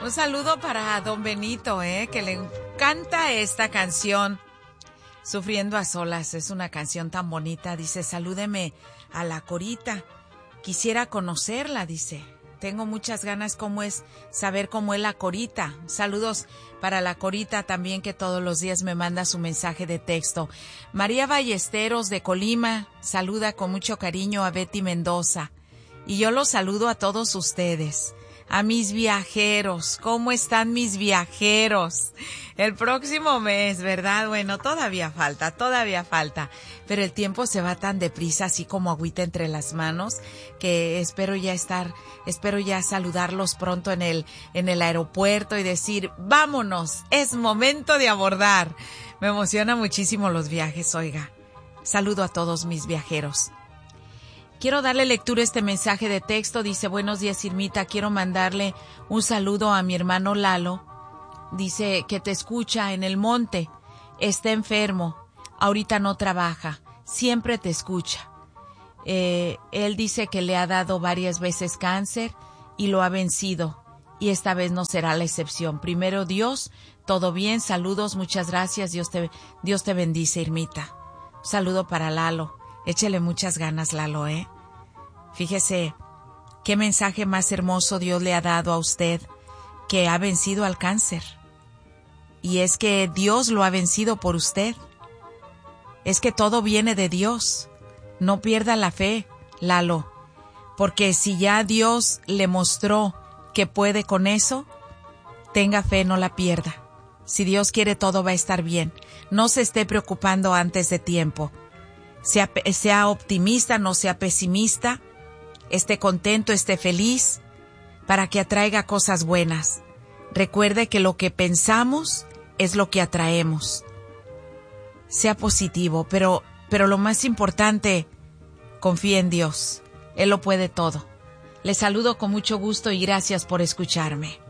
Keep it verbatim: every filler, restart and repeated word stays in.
Un saludo para don Benito, eh, que le encanta esta canción. Sufriendo a solas, es una canción tan bonita. Dice, salúdeme a la Corita. Quisiera conocerla, dice. Tengo muchas ganas cómo es, saber cómo es la Corita. Saludos para la Corita también, que todos los días me manda su mensaje de texto. María Ballesteros de Colima saluda con mucho cariño a Betty Mendoza. Y yo los saludo a todos ustedes. A mis viajeros, ¿cómo están mis viajeros? El próximo mes, ¿verdad? Bueno, todavía falta, todavía falta, pero el tiempo se va tan deprisa, así como agüita entre las manos, que espero ya estar, espero ya saludarlos pronto en el, en el aeropuerto y decir, vámonos, es momento de abordar. Me emociona muchísimo los viajes, oiga. Saludo a todos mis viajeros. Quiero darle lectura a este mensaje de texto. Dice, buenos días, Irmita. Quiero mandarle un saludo a mi hermano Lalo. Dice que te escucha en el monte. Está enfermo. Ahorita no trabaja. Siempre te escucha. Eh, él dice que le ha dado varias veces cáncer y lo ha vencido. Y esta vez no será la excepción. Primero Dios, todo bien. Saludos, muchas gracias. Dios te, Dios te bendice, Irmita. Un saludo para Lalo. Échele muchas ganas, Lalo, ¿eh? Fíjese qué mensaje más hermoso Dios le ha dado a usted, que ha vencido al cáncer. Y es que Dios lo ha vencido por usted. Es que todo viene de Dios. No pierda la fe, Lalo, porque si ya Dios le mostró que puede con eso, tenga fe, no la pierda. Si Dios quiere, todo va a estar bien. No se esté preocupando antes de tiempo. Sea, sea optimista, no sea pesimista. Esté contento, esté feliz, para que atraiga cosas buenas. Recuerde que lo que pensamos es lo que atraemos. Sea positivo, pero, pero lo más importante, confíe en Dios. Él lo puede todo. Le saludo con mucho gusto y gracias por escucharme.